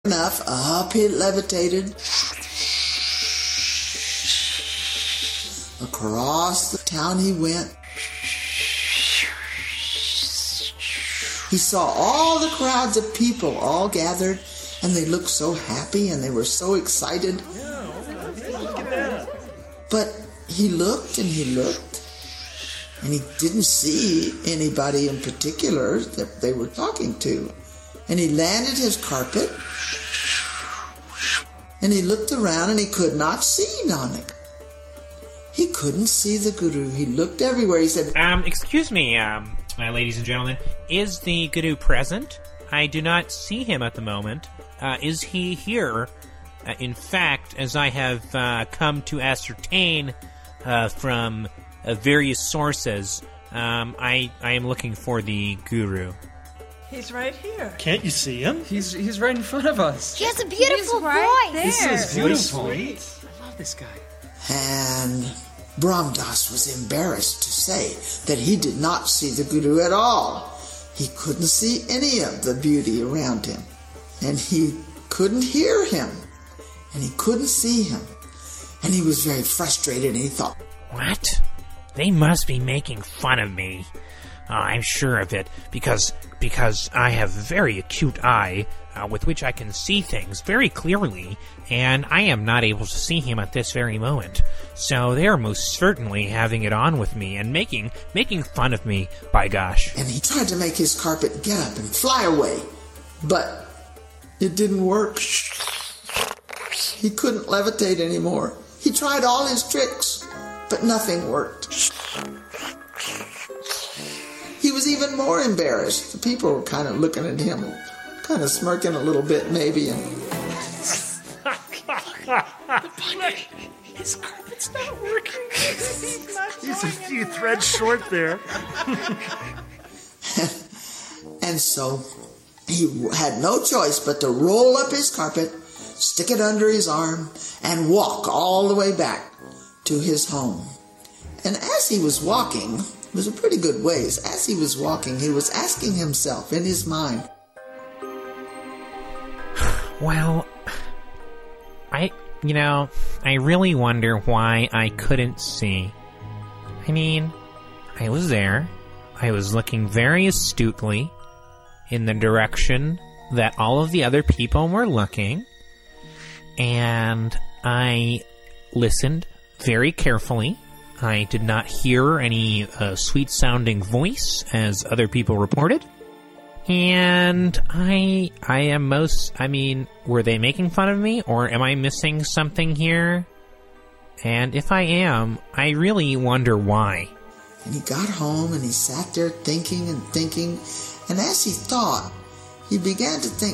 Enough, up he levitated across the town he went. He saw all the crowds of people all gathered, and they looked so happy and they were so excited. But he looked and he looked, and he didn't see anybody in particular that they were talking to. And he landed his carpet, and he looked around and he could not see Nanak. He couldn't see the Guru. He looked everywhere. He said, Excuse me, ladies and gentlemen, is the Guru present? I do not see him at the moment. Is he here? In fact, as I have come to ascertain from various sources, I am looking for the Guru. He's right here. Can't you see him? He's right in front of us. He has a beautiful right voice. there. This is beautiful. Sweet. I love this guy. and Brahmdas was embarrassed to say that he did not see the Guru at all. He couldn't see any of the beauty around him, and he couldn't hear him, and he couldn't see him, and he was very frustrated, and he thought, What? They must be making fun of me. I'm sure of it, because I have a very acute eye with which I can see things very clearly, and I am not able to see him at this very moment. So they are most certainly having it on with me and making fun of me, by gosh. and he tried to make his carpet get up and fly away, but it didn't work. He couldn't levitate anymore. He tried all his tricks, but nothing worked. He was even more embarrassed. The people were kind of looking at him, kind of smirking a little bit maybe, and His carpet's not working. He's a few threads short there. and so he had no choice but to roll up his carpet, stick it under his arm, and walk all the way back to his home. And as he was walking, it was a pretty good ways, as he was walking, he was asking himself in his mind, Well, I really wonder why I couldn't see. I mean, I was there. I was looking very astutely in the direction that all of the other people were looking, and I listened very carefully. I did not hear any sweet-sounding voice, as other people reported. And were they making fun of me, or am I missing something here? And if I am, I really wonder why. and he got home and he sat there thinking, and as he thought, he began to think,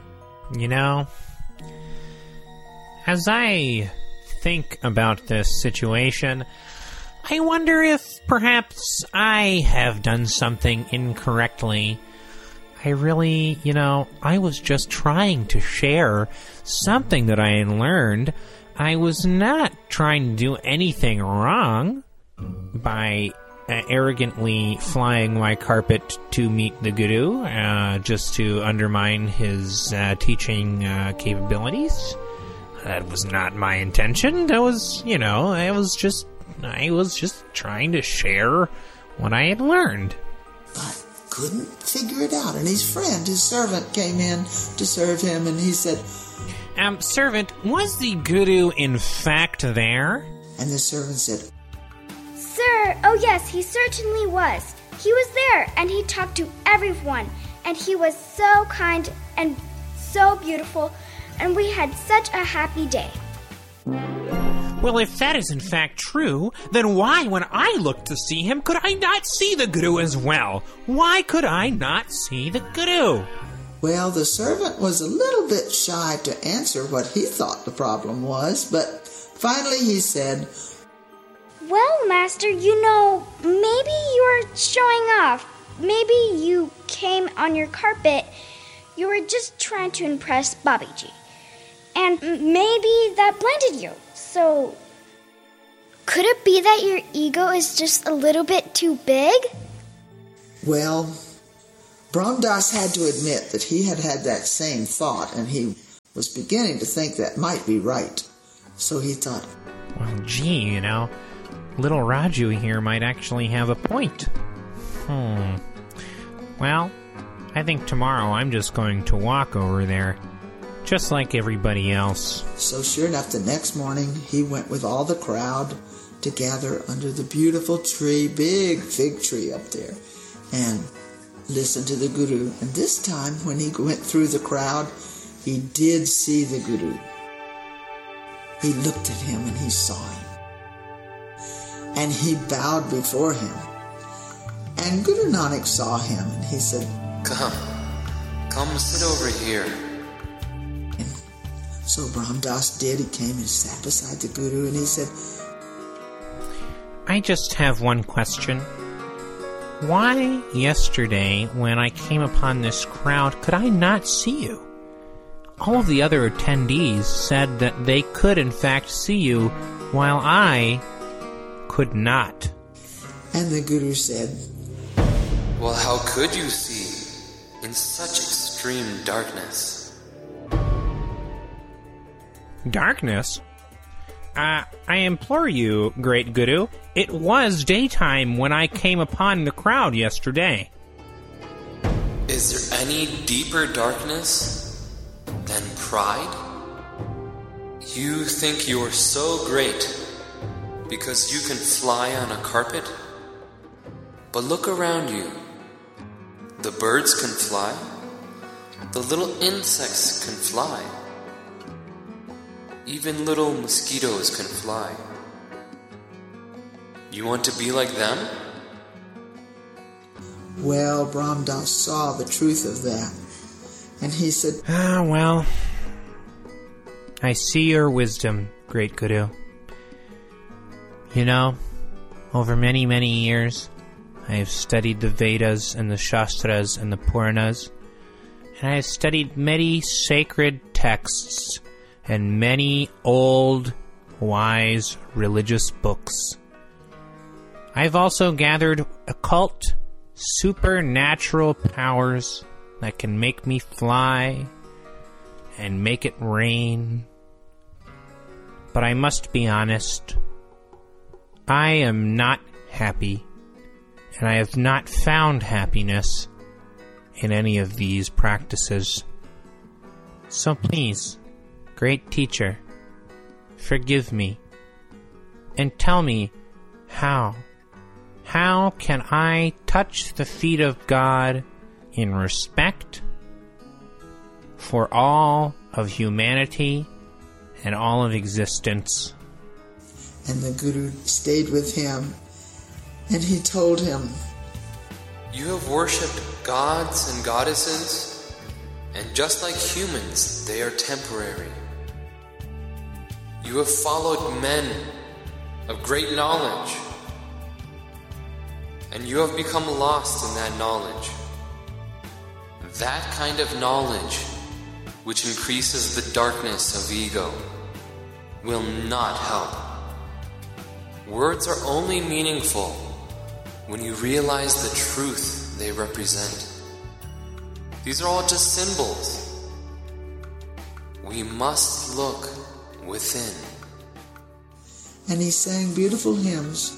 As I think about this situation, I wonder if perhaps I have done something incorrectly. I really, I was just trying to share something that I had learned. I was not trying to do anything wrong by arrogantly flying my carpet to meet the Guru, just to undermine his teaching capabilities. That was not my intention. That was, I was just trying to share what I had learned. but couldn't figure it out. And his friend, his servant, came in to serve him, and he said, Servant, was the Guru in fact there? and the servant said, Sir, oh yes, he certainly was. He was there, and he talked to everyone, and he was so kind and so beautiful, and we had such a happy day. Well, if that is in fact true, then why, when I looked to see him, could I not see the Guru as well? Why could I not see the Guru? well, the servant was a little bit shy to answer what he thought the problem was, but finally he said, Well, Master, maybe you were showing off. Maybe you came on your carpet. You were just trying to impress Babiji. And maybe that blinded you. So, could it be that your ego is just a little bit too big? well, Brahmdas had to admit that he had had that same thought, and he was beginning to think that might be right. So he thought, Well, gee, little Raju here might actually have a point. Well, I think tomorrow I'm just going to walk over there, just like everybody else. So sure enough, the next morning he went with all the crowd to gather under the beautiful tree, big fig tree up there, and listen to the Guru. And this time, when he went through the crowd, he did see the Guru. He looked at him and he saw him. And he bowed before him. And Guru Nanak saw him and he said, Come sit over here. And so Brahm Das did. He came and sat beside the Guru and he said, I just have one question. Why yesterday, when I came upon this crowd, could I not see you? All of the other attendees said that they could in fact see you, while I could not. And the Guru said, Well, how could you see in such extreme darkness? Darkness? I implore you, great Guru. It was daytime when I came upon the crowd yesterday. Is there any deeper darkness than pride? You think you're so great because you can fly on a carpet? But look around you. The birds can fly. The little insects can fly. Even little mosquitoes can fly. You want to be like them? Well, Brahm Das saw the truth of that. And he said, Well, I see your wisdom, great Guru. Over many, many years, I have studied the Vedas and the Shastras and the Puranas, and I have studied many sacred texts and many old, wise religious books. I've also gathered occult, supernatural powers that can make me fly and make it rain. But I must be honest, I am not happy, and I have not found happiness in any of these practices. So please, great teacher, forgive me, and tell me how. How can I touch the feet of God in respect for all of humanity and all of existence? And the Guru stayed with him, and he told him, You have worshipped gods and goddesses, and just like humans, they are temporary. You have followed men of great knowledge, and you have become lost in that knowledge. That kind of knowledge, which increases the darkness of ego, will not help. Words are only meaningful when you realize the truth they represent. These are all just symbols. We must look within. and he sang beautiful hymns.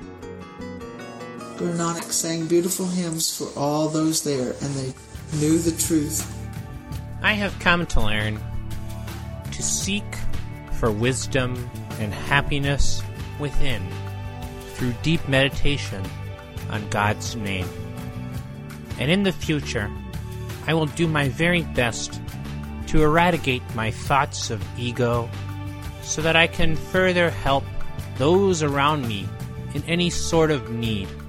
Guru Nanak sang beautiful hymns for all those there, and they knew the truth. I have come to learn to seek for wisdom and happiness within through deep meditation on God's name. And in the future, I will do my very best to eradicate my thoughts of ego so that I can further help those around me in any sort of need.